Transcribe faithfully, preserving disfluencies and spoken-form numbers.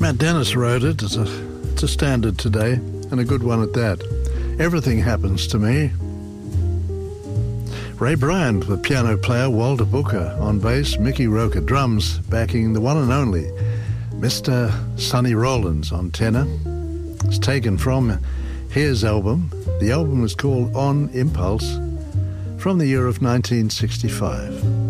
Matt Dennis wrote it. It's a, it's a standard today, and a good one at that. Everything Happens to Me. Ray Bryant, the piano player, Walter Booker on bass, Mickey Roker drums, backing the one and only Mister Sonny Rollins on tenor. It's taken from his album. The album was called On Impulse, from the year of nineteen sixty-five.